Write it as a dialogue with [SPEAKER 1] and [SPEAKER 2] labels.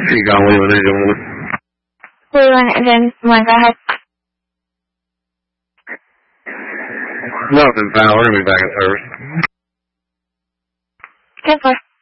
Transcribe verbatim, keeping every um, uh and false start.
[SPEAKER 1] You got what you want to do?
[SPEAKER 2] What do you want to do? You want to go ahead?
[SPEAKER 1] Nothing, pal. We're going to be back at service.
[SPEAKER 2] Ten four.